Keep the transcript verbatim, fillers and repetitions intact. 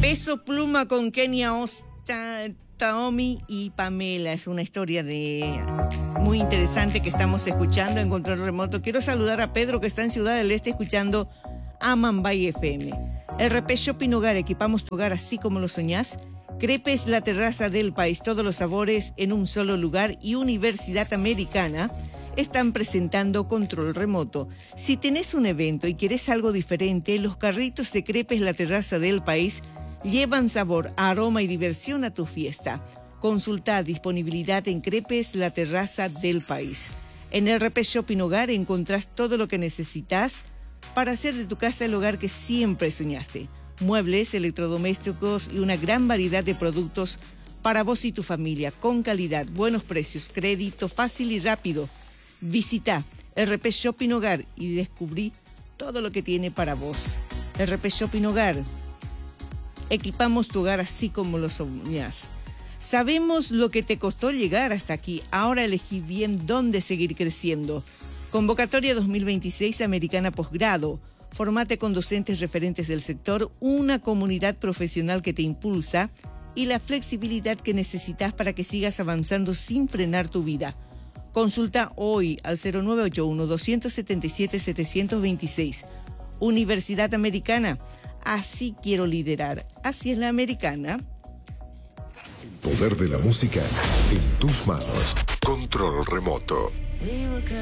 Peso Pluma con Kenia Osta, Taomi y Pamela. Es una historia de muy interesante que estamos escuchando en control remoto. Quiero saludar a Pedro, que está en Ciudad del Este escuchando Amambay F M. R P Shopping Hogar, equipamos tu hogar así como lo soñás. Crepes La Terraza del País, todos los sabores en un solo lugar. Y Universidad Americana están presentando Control Remoto. Si tenés un evento y querés algo diferente, los carritos de Crepes La Terraza del País llevan sabor, aroma y diversión a tu fiesta. Consulta disponibilidad en Crepes La Terraza del País. En R P Shopping Hogar encontrás todo lo que necesitas para hacer de tu casa el hogar que siempre soñaste. Muebles, electrodomésticos y una gran variedad de productos para vos y tu familia, con calidad, buenos precios, crédito fácil y rápido. Visita R P Shopping Hogar y descubrí todo lo que tiene para vos. R P Shopping Hogar. Equipamos tu hogar así como lo soñás. Sabemos lo que te costó llegar hasta aquí. Ahora elegí bien dónde seguir creciendo. Convocatoria dos mil veintiséis Americana Posgrado. Formate con docentes referentes del sector, una comunidad profesional que te impulsa y la flexibilidad que necesitas para que sigas avanzando sin frenar tu vida. Consulta hoy al cero nueve ocho uno, dos siete siete, siete dos seis. Universidad Americana. Así quiero liderar. Así es la americana. El poder de la música en tus manos. Control Remoto.